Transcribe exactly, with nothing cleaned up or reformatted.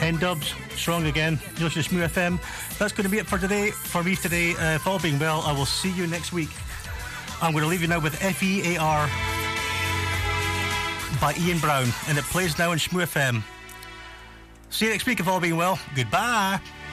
ten dubs, strong again. You're listening to Smooth F M. That's going to be it for today. For me today, uh, if all being well, I will see you next week. I'm going to leave you now with F E A R by Ian Brown, and it plays now on Smooth F M. See you next week if all being well. Goodbye.